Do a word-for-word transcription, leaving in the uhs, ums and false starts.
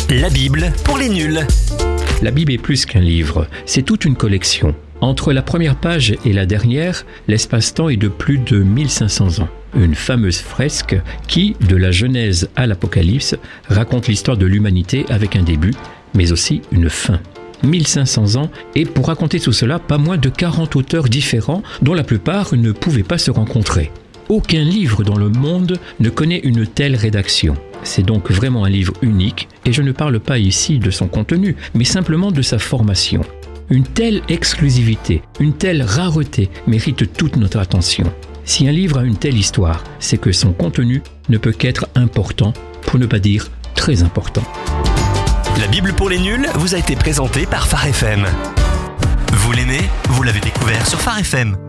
La Bible pour les nuls. La Bible est plus qu'un livre, c'est toute une collection. Entre la première page et la dernière, l'espace-temps est de plus de mille cinq cents ans. Une fameuse fresque qui, de la Genèse à l'Apocalypse, raconte l'histoire de l'humanité avec un début, mais aussi une fin. mille cinq cents ans, et pour raconter tout cela, pas moins de quarante auteurs différents, dont la plupart ne pouvaient pas se rencontrer. Aucun livre dans le monde ne connaît une telle rédaction. C'est donc vraiment un livre unique, et je ne parle pas ici de son contenu, mais simplement de sa formation. Une telle exclusivité, une telle rareté mérite toute notre attention. Si un livre a une telle histoire, c'est que son contenu ne peut qu'être important, pour ne pas dire très important. La Bible pour les nuls vous a été présentée par Phare F M. Vous l'aimez ? Vous l'avez découvert sur Phare F M.